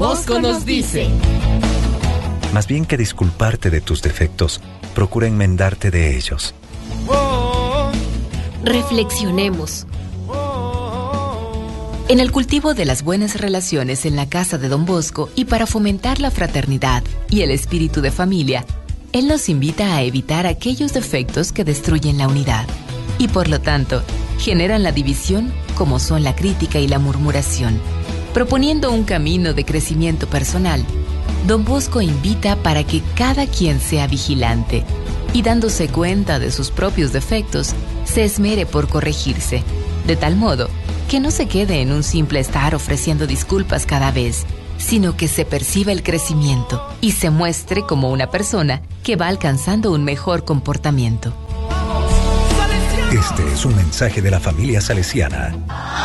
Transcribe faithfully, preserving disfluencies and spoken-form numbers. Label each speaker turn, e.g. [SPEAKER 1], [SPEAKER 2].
[SPEAKER 1] Bosco nos dice.
[SPEAKER 2] Más bien que disculparte de tus defectos, procura enmendarte de ellos.
[SPEAKER 1] Reflexionemos.
[SPEAKER 3] En el cultivo de las buenas relaciones en la casa de Don Bosco y para fomentar la fraternidad y el espíritu de familia, él nos invita a evitar aquellos defectos que destruyen la unidad y por lo tanto generan la división, como son la crítica y la murmuración. Proponiendo un camino de crecimiento personal, Don Bosco invita para que cada quien sea vigilante y dándose cuenta de sus propios defectos, se esmere por corregirse, de tal modo que no se quede en un simple estar ofreciendo disculpas cada vez, sino que se perciba el crecimiento y se muestre como una persona que va alcanzando un mejor comportamiento.
[SPEAKER 2] Este es un mensaje de la familia salesiana.